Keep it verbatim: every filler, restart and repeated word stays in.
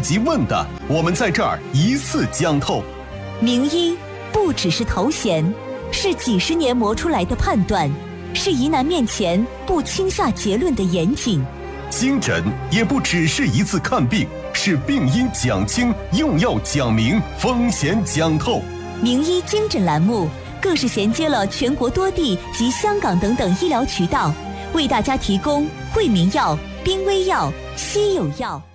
己问的，我们在这儿一次讲透。 名医不只是头衔，是几十年磨出来的判断，是疑难面前不轻下结论的严谨。 经诊也不只是一次看病，是病因讲清，用药讲明，风险讲透。 名医经诊栏目更是衔接了全国多地及香港等等医疗渠道，为大家提供惠民药、濒危药、稀有药。